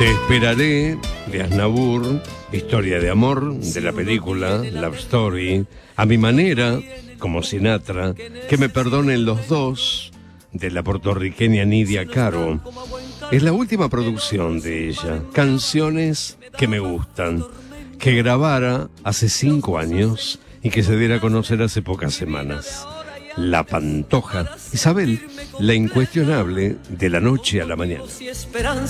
Te esperaré, de Aznavour, historia de amor, de la película Love Story, A mi manera, como Sinatra, Que me perdonen los dos, de la puertorriqueña Nidia Caro. Es la última producción de ella, Canciones que me gustan, que grabara hace 5 años y que se diera a conocer hace pocas semanas. La Pantoja, Isabel, la incuestionable de la noche a la mañana.